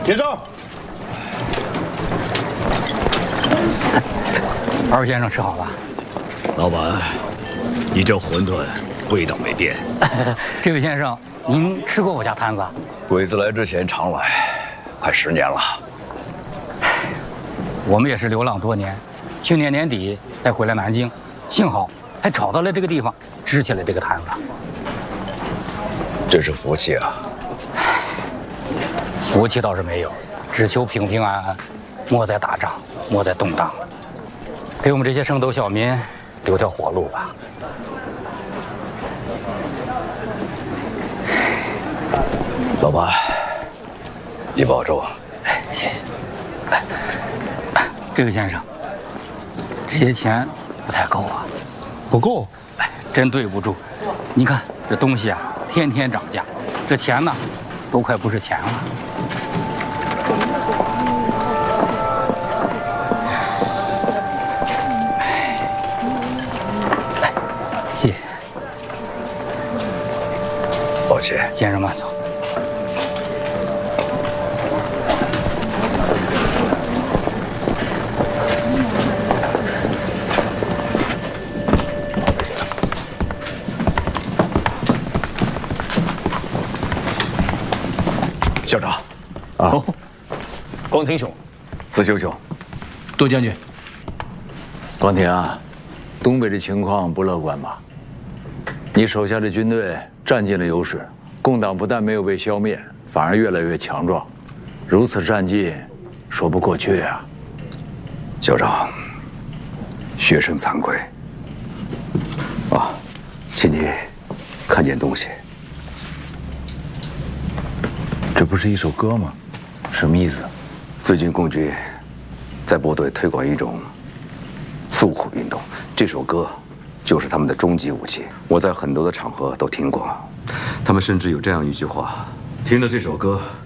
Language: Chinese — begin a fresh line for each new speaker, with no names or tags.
结账。
二先生吃好了。
老板，你这馄饨味道没变。
这位先生，您吃过我家摊子？
鬼子来之前常来，快10年了。
我们也是流浪多年，去年年底才回来南京，幸好还找到了这个地方，支起了这个摊子。
真是福气啊！
福气倒是没有，只求平平安安，莫再打仗，莫再动荡，给我们这些升斗小民留条活路吧。
老板，你保重。
哎，谢谢。这位先生，这些钱不太够啊。
不够？
哎，真对不住。你看这东西啊，天天涨价，这钱呢，都快不是钱了。谢谢。
抱歉，
先生慢走。
校长，
哦，光庭兄，
子修兄，
杜将军，
光庭啊，东北的情况不乐观吧？你手下的军队占尽了优势，共党不但没有被消灭，反而越来越强壮，如此战绩，说不过去啊。
校长，学生惭愧。啊，请你看件东西。
这不是一首歌吗？什么意思？
最近共军在部队推广一种诉苦运动，这首歌就是他们的终极武器。我在很多的场合都听过，他们甚至有这样一句话：听了这首歌，